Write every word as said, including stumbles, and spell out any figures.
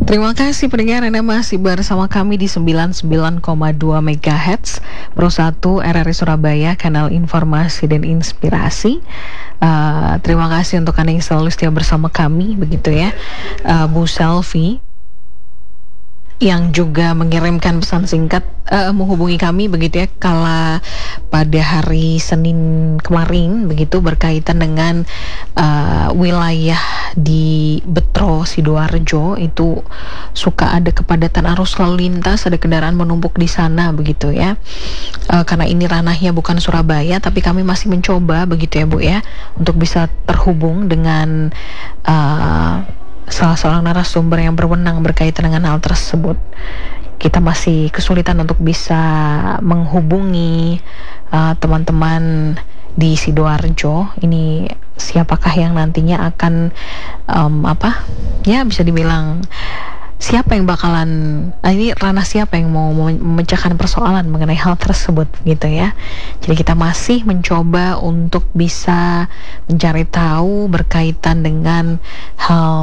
Terima kasih pendengar, Anda masih bersama kami di sembilan puluh sembilan koma dua megahertz Pro satu R R I Surabaya, kanal informasi dan inspirasi. Uh, terima kasih untuk Anda yang selalu setia bersama kami, begitu ya, uh, Bu Selvi, yang juga mengirimkan pesan singkat uh, menghubungi kami begitu ya kala pada hari Senin kemarin begitu, berkaitan dengan uh, wilayah di Betro Sidoarjo itu suka ada kepadatan arus lalu lintas, ada kendaraan menumpuk di sana begitu ya. Uh, karena ini ranahnya bukan Surabaya, tapi kami masih mencoba begitu ya Bu ya untuk bisa terhubung dengan uh, salah seorang narasumber yang berwenang berkaitan dengan hal tersebut. Kita masih kesulitan untuk bisa menghubungi uh, teman-teman di Sidoarjo. Ini siapakah yang nantinya akan um, apa ya bisa dibilang siapa yang bakalan ah, ini ranah siapa yang mau memecahkan persoalan mengenai hal tersebut gitu ya. Jadi kita masih mencoba untuk bisa mencari tahu berkaitan dengan hal